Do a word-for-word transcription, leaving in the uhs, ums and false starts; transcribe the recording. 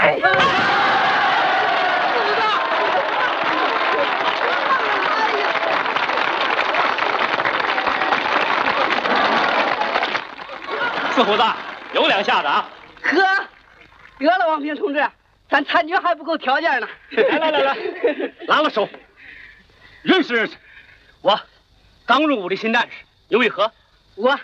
哎呀！ 四胡子，有两下子啊！ 呵，得了，王平同志，咱参军还不够条件呢。 来来来来，拉了手。认识认识，我刚入伍的新战士，你为何？ 我